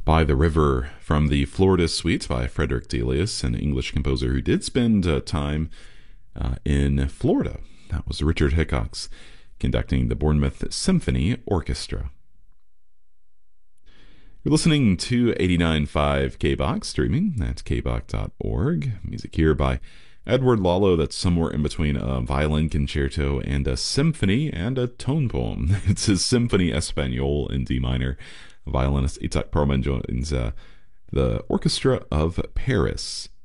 By the River from the Florida Suite by Frederick Delius, an English composer who did spend time in Florida. That was Richard Hickox conducting the Bournemouth Symphony Orchestra. You're listening to 89.5 KBOX, streaming at kbok.org. Music here by Edward Lalo, that's somewhere in between a violin concerto and a symphony and a tone poem. It's his Symphony Espagnole in D minor. Violinist Itzhak Perlman joins the Orchestra of Paris.